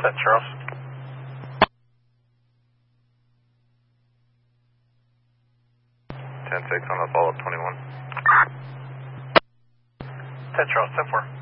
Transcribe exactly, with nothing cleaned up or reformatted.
Set Charles. ten six on the follow-up twenty-one. Set Charles, ten four.